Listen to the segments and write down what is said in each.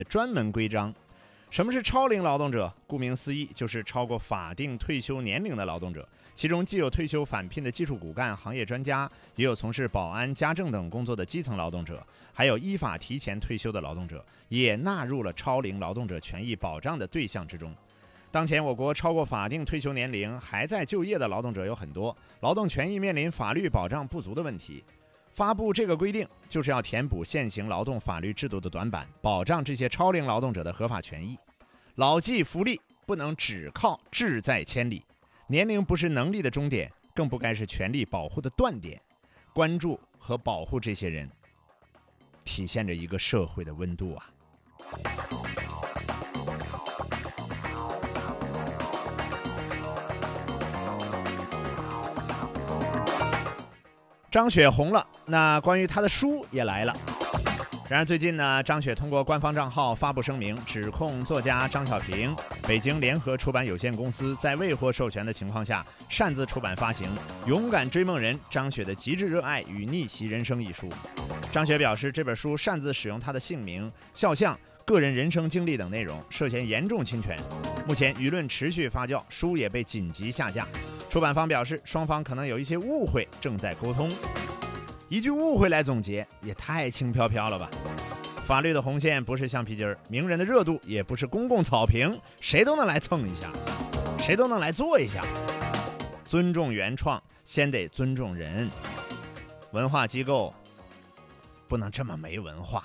专门规章。什么是超龄劳动者？顾名思义，就是超过法定退休年龄的劳动者。其中既有退休返聘的技术骨干、行业专家，也有从事保安、家政等工作的基层劳动者，还有依法提前退休的劳动者，也纳入了超龄劳动者权益保障的对象之中。当前我国超过法定退休年龄还在就业的劳动者有很多，劳动权益面临法律保障不足的问题。发布这个规定，就是要填补现行劳动法律制度的短板，保障这些超龄劳动者的合法权益。老骥伏枥，不能只靠志在千里。年龄不是能力的终点，更不该是权利保护的断点。关注和保护这些人，体现着一个社会的温度啊。张雪红了，那关于她的书也来了。然而最近呢，张雪通过官方账号发布声明，指控作家张小平、北京联合出版有限公司在未获授权的情况下，擅自出版发行《勇敢追梦人张雪的极致热爱与逆袭人生》一书。张雪表示，这本书擅自使用她的姓名、肖像、个人人生经历等内容，涉嫌严重侵权。目前舆论持续发酵，书也被紧急下架。出版方表示，双方可能有一些误会，正在沟通。一句误会来总结，也太轻飘飘了吧。法律的红线不是橡皮筋儿，名人的热度也不是公共草坪，谁都能来蹭一下，谁都能来做一下。尊重原创，先得尊重人。文化机构不能这么没文化。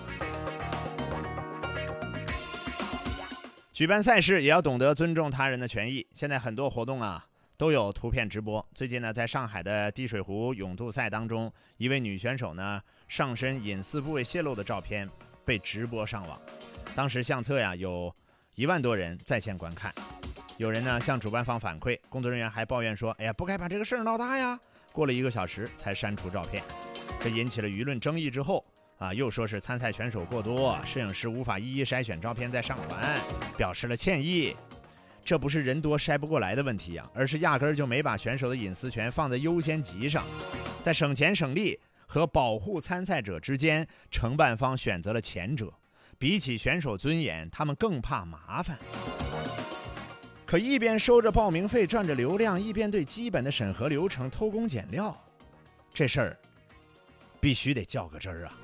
举办赛事也要懂得尊重他人的权益。现在很多活动啊都有图片直播。最近呢，在上海的滴水湖泳渡赛当中，一位女选手呢上身隐私部位泄露的照片被直播上网。当时相册呀有1万多人在线观看。有人呢向主办方反馈，工作人员还抱怨说：“哎呀，不该把这个事儿闹大呀。”过了1个小时才删除照片，这引起了舆论争议。之后又说是参赛选手过多，摄影师无法一一筛选照片再上传，表示了歉意。这不是人多筛不过来的问题啊，而是压根儿就没把选手的隐私权放在优先级上。在省钱省力和保护参赛者之间，承办方选择了前者。比起选手尊严，他们更怕麻烦。可一边收着报名费赚着流量，一边对基本的审核流程偷工减料，这事儿必须得较个真儿啊。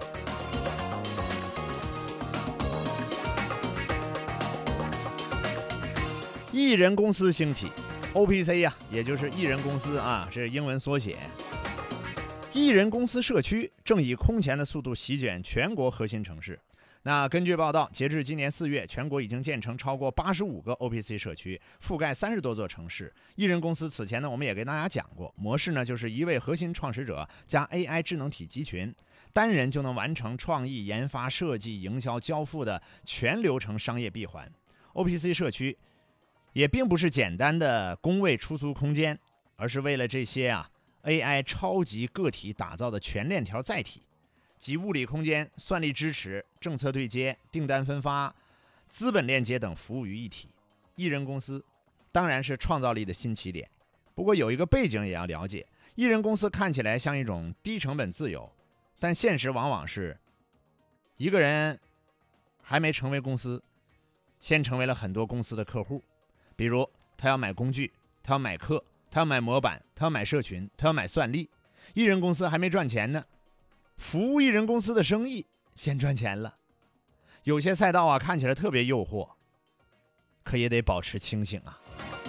艺人公司兴起 ，OPC 呀，也就是艺人公司啊，是英文缩写。艺人公司社区正以空前的速度席卷全国核心城市。那根据报道，截至今年4月，全国已经建成超过85个 OPC 社区，覆盖30多座城市。艺人公司此前呢，我们也给大家讲过，模式呢就是一位核心创始者加 AI 智能体集群，单人就能完成创意研发、设计、营销、交付的全流程商业闭环。OPC 社区也并不是简单的工位出租空间，而是为了这些AI 超级个体打造的全链条载体，集物理空间、算力支持、政策对接、订单分发、资本链接等服务于一体。艺人公司当然是创造力的新起点，不过有一个背景也要了解，艺人公司看起来像一种低成本自由，但现实往往是一个人还没成为公司，先成为了很多公司的客户。比如他要买工具，他要买课，他要买模板，他要买社群，他要买算力。艺人公司还没赚钱呢，服务艺人公司的生意先赚钱了。有些赛道看起来特别诱惑，可也得保持清醒啊。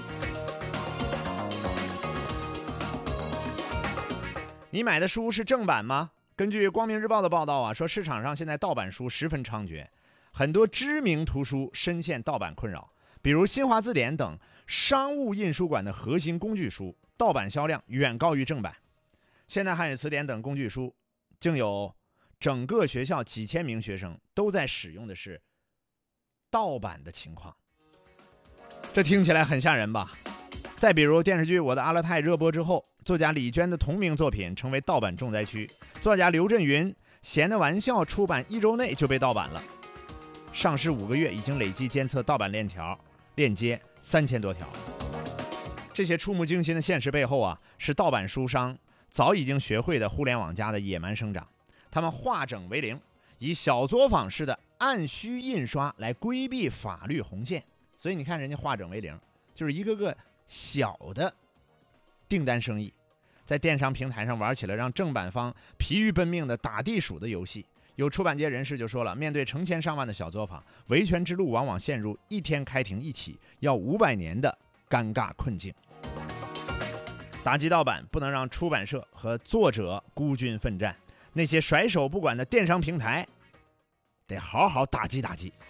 你买的书是正版吗？根据光明日报的报道说市场上现在盗版书十分猖獗，很多知名图书深陷盗版困扰。比如新华字典等商务印书馆的核心工具书，盗版销量远高于正版。现代汉语词典等工具书，竟有整个学校几千名学生都在使用的是盗版的情况。这听起来很吓人吧？再比如电视剧《我的阿勒泰》热播之后，作家李娟的同名作品成为盗版重灾区，作家刘震云闲的玩笑出版1周内就被盗版了，上市5个月已经累计监测盗版链接3000多条。这些触目惊心的现实背后是盗版书商早已经学会的互联网加的野蛮生长。他们化整为零，以小作坊式的按需印刷来规避法律红线。所以你看人家化整为零，就是一个个小的订单生意，在电商平台上玩起了让正版方疲于奔命的打地鼠的游戏。有出版界人士就说了，面对成千上万的小作坊，维权之路往往陷入一天开庭一起要500年的尴尬困境。打击盗版不能让出版社和作者孤军奋战，那些甩手不管的电商平台得好好打击打击。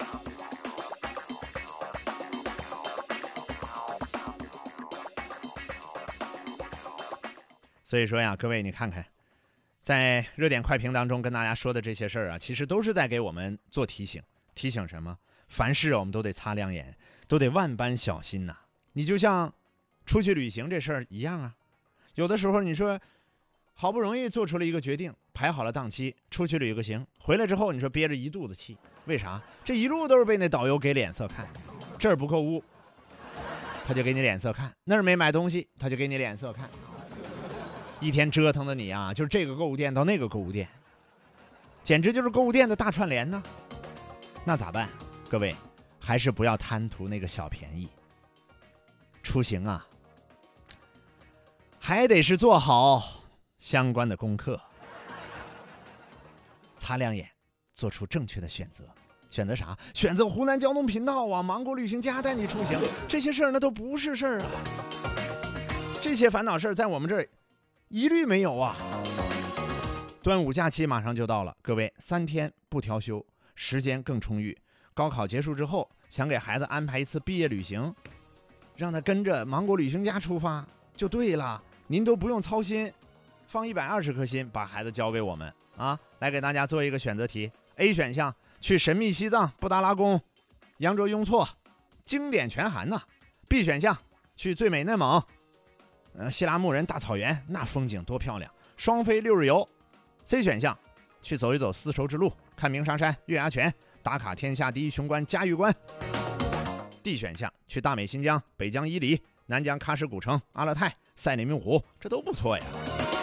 所以说呀，各位你看看，在热点快评当中跟大家说的这些事儿啊，其实都是在给我们做提醒。提醒什么？凡事我们都得擦亮眼，都得万般小心呐。你就像出去旅行这事儿一样啊，有的时候你说好不容易做出了一个决定，排好了档期，出去旅个行，回来之后你说憋着一肚子气，为啥？这一路都是被那导游给脸色看，这儿不购物他就给你脸色看，那儿没买东西他就给你脸色看，一天折腾的你啊，就是这个购物店到那个购物店，简直就是购物店的大串联呢。那咋办？各位还是不要贪图那个小便宜，出行啊还得是做好相关的功课，擦亮眼，做出正确的选择。选择啥？选择湖南交通频道啊，芒果旅行家带你出行。这些事儿那都不是事儿啊，这些烦恼事儿在我们这儿一律没有啊。端午假期马上就到了，各位3天不调休，时间更充裕。高考结束之后，想给孩子安排一次毕业旅行，让他跟着芒果旅行家出发就对了，您都不用操心，放120颗心把孩子交给我们啊！来给大家做一个选择题。 A 选项，去神秘西藏布达拉宫、羊卓雍措，经典全含呐。 B 选项，去最美内蒙，希拉木仁大草原，那风景多漂亮，双飞6日游。 C 选项，去走一走丝绸之路，看鸣沙山、月牙泉，打卡天下第一雄关嘉峪关。 D 选项，去大美新疆、北疆伊犁、南疆喀什古城、阿勒泰、赛里木湖，这都不错呀。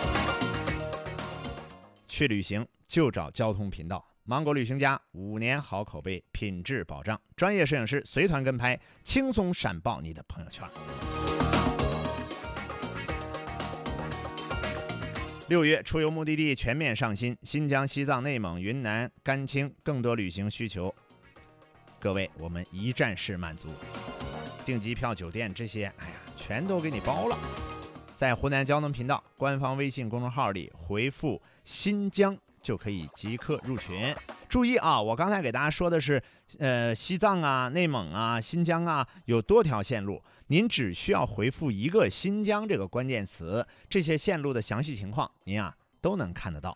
去旅行就找交通频道，芒果旅行家5年好口碑，品质保障，专业摄影师随团跟拍，轻松闪爆你的朋友圈。6月出游目的地全面上新，新疆、西藏、内蒙、云南、甘青，更多旅行需求，各位我们一站式满足，订机票、酒店这些，哎呀，全都给你包了。在湖南交通频道官方微信公众号里回复新疆就可以即刻入群。注意啊，我刚才给大家说的是西藏啊、内蒙啊、新疆啊，有多条线路，您只需要回复一个新疆这个关键词，这些线路的详细情况您啊都能看得到。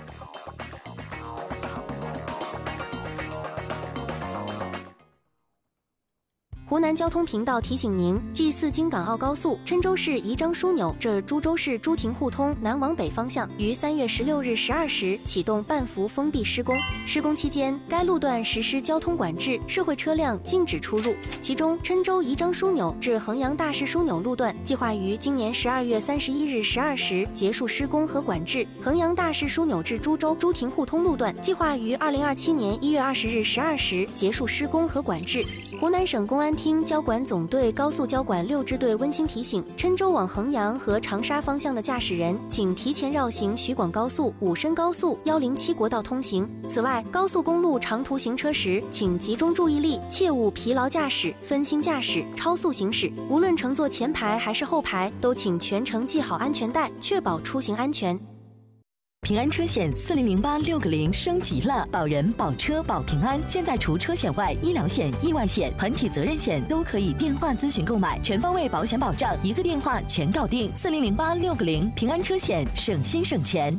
湖南交通频道提醒您：G4京港澳高速郴州市宜章枢纽至株洲市朱亭互通南往北方向于3月16日12时启动半幅封闭施工。施工期间，该路段实施交通管制，社会车辆禁止出入。其中，郴州宜章枢纽至衡阳大市枢纽路段计划于今年12月31日12时结束施工和管制；衡阳大市枢纽至株洲朱亭互通路段计划于2027年1月20日12时结束施工和管制。湖南省公安厅交管总队高速交管6支队温馨提醒：郴州往衡阳和长沙方向的驾驶人，请提前绕行徐广高速、武深高速、107国道通行。此外，高速公路长途行车时，请集中注意力，切勿疲劳驾驶、分心驾驶、超速行驶。无论乘坐前排还是后排，都请全程系好安全带，确保出行安全。 平安车险400860个0升级了，保人、保车、保平安。现在除车险外，医疗险、意外险、团体责任险都可以电话咨询购买，全方位保险保障，一个电话全搞定。400860个0，平安车险，省心省钱。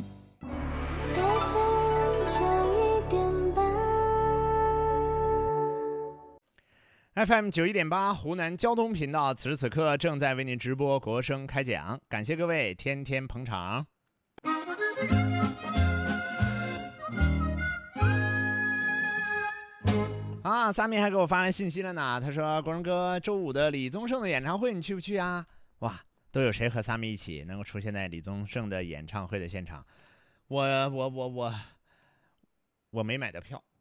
FM 91.8湖南交通频道，此时此刻正在为您直播国声开讲，感谢各位天天捧场。啊，萨米还给我发来信息了呢，他说国荣哥周5的李宗盛的演唱会你去不去啊？哇，都有谁和萨米一起能够出现在李宗盛的演唱会的现场？我没买的票